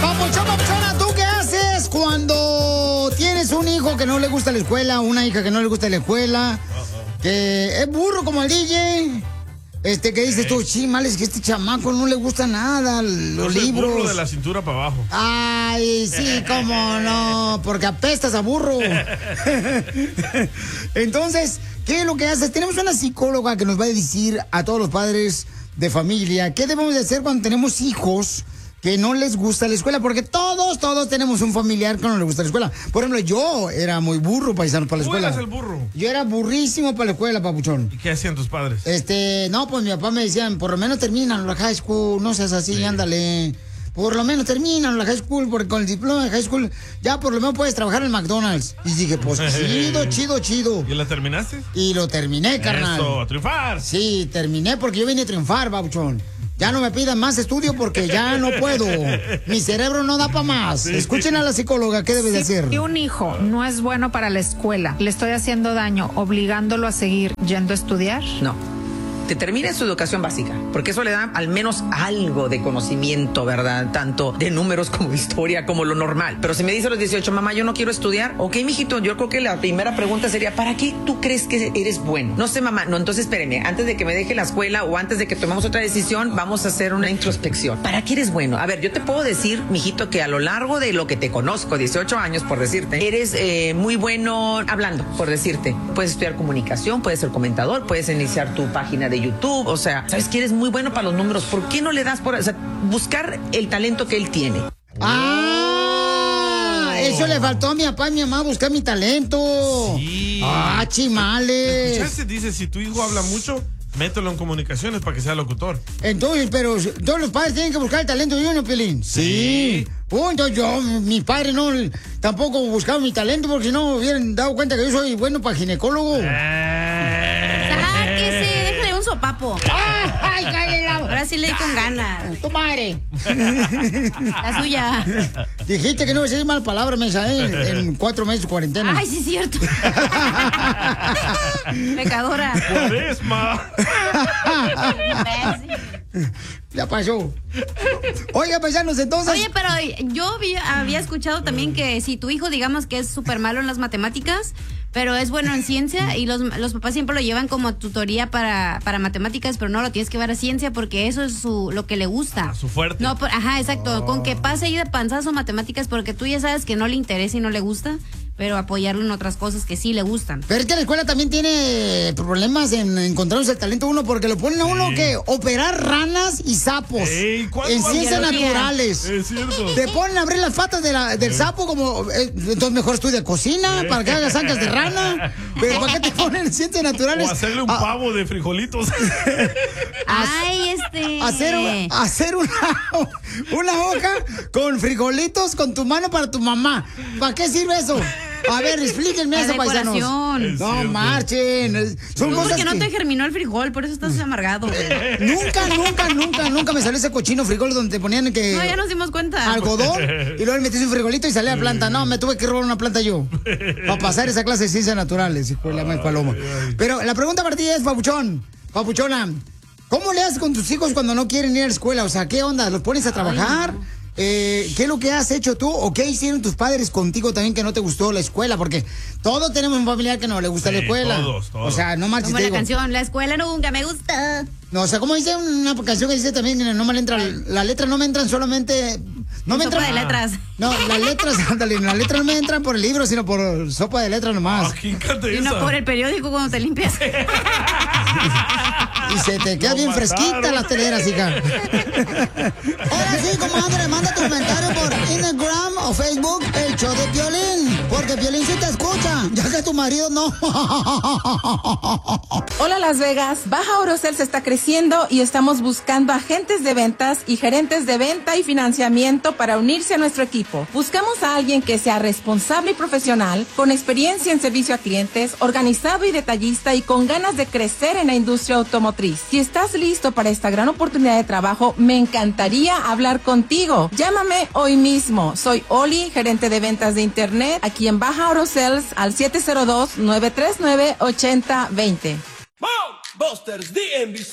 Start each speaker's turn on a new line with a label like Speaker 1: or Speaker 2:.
Speaker 1: Papuchona, ¿tú qué haces cuando tienes un hijo que no le gusta la escuela, una hija que no le gusta la escuela, que es burro como el DJ? Que dices tú, chimales, que este chamaco no le gusta nada, los libros.
Speaker 2: Burro de la cintura para abajo.
Speaker 1: Ay, sí, cómo no, porque apestas a burro. Entonces, ¿qué es lo que haces? Tenemos una psicóloga que nos va a decir a todos los padres de familia qué debemos de hacer cuando tenemos hijos que no les gusta la escuela, porque todos tenemos un familiar que no le gusta la escuela. Por ejemplo, yo era muy burro, paisano, para la escuela.
Speaker 2: ¿Tú eras el burro?
Speaker 1: Yo era burrísimo para la escuela, papuchón.
Speaker 2: ¿Y qué hacían tus padres?
Speaker 1: No, pues mi papá me decían, por lo menos terminan la high school, no seas así, ándale. Por lo menos terminan la high school, porque con el diploma de high school ya por lo menos puedes trabajar en McDonald's. Y dije, pues chido.
Speaker 2: ¿Y la terminaste?
Speaker 1: Y lo terminé, carnal.
Speaker 2: Eso, a triunfar.
Speaker 1: Sí, terminé porque yo vine a triunfar, papuchón. Ya no me pidan más estudio porque ya no puedo. Mi cerebro no da para más. Sí. Escuchen a la psicóloga, ¿qué debe de hacer?
Speaker 3: Si un hijo no es bueno para la escuela, ¿le estoy haciendo daño obligándolo a seguir yendo a estudiar?
Speaker 4: No. Que termine su educación básica, porque eso le da al menos algo de conocimiento, ¿verdad? Tanto de números como de historia, como lo normal. Pero si me dice a los 18, mamá, yo no quiero estudiar, ok, mijito, yo creo que la primera pregunta sería, ¿para qué tú crees que eres bueno? No sé, mamá, no, entonces espéreme, antes de que me deje la escuela o antes de que tomemos otra decisión, vamos a hacer una introspección. ¿Para qué eres bueno? A ver, yo te puedo decir, mijito, que a lo largo de lo que te conozco, 18 años por decirte, eres muy bueno hablando, por decirte. Puedes estudiar comunicación, puedes ser comentador, puedes iniciar tu página de YouTube, o sea, sabes que eres muy bueno para los números, ¿por qué no le das por, o sea, buscar el talento que él tiene?
Speaker 1: Eso le faltó a mi papá y mi mamá, buscar mi talento.
Speaker 2: Sí.
Speaker 1: Chimales.
Speaker 2: ¿Escuchaste? Dice, si tu hijo habla mucho, mételo en comunicaciones para que sea locutor.
Speaker 1: Entonces, pero todos los padres tienen que buscar el talento de uno, Pelín. Sí. Punto, mis padres no tampoco buscaban mi talento porque si no hubieran dado cuenta que yo soy bueno para ginecólogo.
Speaker 5: Déjale un sopapo.
Speaker 1: ¡Ay, cállate!
Speaker 5: Ahora sí le di con ganas.
Speaker 1: ¡Tu madre!
Speaker 5: La suya.
Speaker 1: Dijiste que no me decís mal palabra, mensa, en 4 meses de cuarentena.
Speaker 5: Ay, sí es cierto. Pecadora.
Speaker 2: Cuaresma.
Speaker 1: Ya pasó. Oiga, paisanos, entonces...
Speaker 5: Oye, pero yo había escuchado también que si tu hijo, digamos que es súper malo en las matemáticas, pero es bueno en ciencia, y los papás siempre lo llevan como tutoría para matemáticas, pero no, lo tienes que ver a ciencia porque eso es lo que le gusta.
Speaker 2: Su fuerte.
Speaker 5: No, ajá, exacto. Con que pase ahí de panzazo matemáticas porque tú ya sabes que no le interesa y no le gusta, pero apoyarlo en otras cosas que sí le gustan.
Speaker 1: Pero es que la escuela también tiene problemas en encontrarse el talento uno, porque lo ponen a uno que operar ranas y sapos en ciencias naturales.
Speaker 2: Es cierto.
Speaker 1: Te ponen a abrir las patas del sapo como... entonces mejor estudia cocina para que hagas ancas de rana. Pero ¿para qué te ponen en ciencias naturales?
Speaker 2: O hacerle un pavo de frijolitos.
Speaker 5: Ay,
Speaker 1: Hacer una hoja con frijolitos con tu mano para tu mamá. ¿Para qué sirve eso? A ver, explíquenme eso, paisanos. No marchen. Son cosas
Speaker 5: porque no te germinó el frijol, por eso estás amargado.
Speaker 1: Nunca me salió ese cochino frijol donde te ponían que...
Speaker 5: No, ya nos dimos cuenta.
Speaker 1: Algodón, y luego le metías un frijolito y salía la planta. No, me tuve que robar una planta yo. Para pasar esa clase de ciencias naturales, hijo de la madre paloma. Pero la pregunta para ti es, papuchona, ¿cómo le haces con tus hijos cuando no quieren ir a la escuela? O sea, ¿qué onda? ¿Los pones a trabajar? Ay, no. ¿Qué es lo que has hecho tú o qué hicieron tus padres contigo también que no te gustó la escuela? Porque todos tenemos un familiar que no le gusta la escuela.
Speaker 2: Todos.
Speaker 1: O sea, no marches.
Speaker 5: Como la canción, la escuela nunca me gusta.
Speaker 1: No, o sea, como dice una canción que dice también, no me entra, la letra no me entran solamente... No me entran...
Speaker 5: Sopa de letras.
Speaker 1: No, las letras, ándale, las letras no me entran por el libro, sino por sopa de letras nomás.
Speaker 5: Y no por el periódico cuando te limpias.
Speaker 1: Y se te queda bien fresquita las teleras, hija. Ahora sí, comadre, manda tu comentario por Instagram o Facebook, el show de Piolín. Porque Piolín sí te escucha, ya que tu marido no.
Speaker 6: Hola Las Vegas, Baja Orocel se está creciendo y estamos buscando agentes de ventas y gerentes de venta y financiamiento para unirse a nuestro equipo. Buscamos a alguien que sea responsable y profesional, con experiencia en servicio a clientes, organizado y detallista y con ganas de crecer en la industria automotriz. Si estás listo para esta gran oportunidad de trabajo, me encantaría hablar contigo. Llámame hoy mismo. Soy Oli, gerente de ventas de internet, aquí en Baja Orocel al 702-939-8020.
Speaker 7: Busters DMV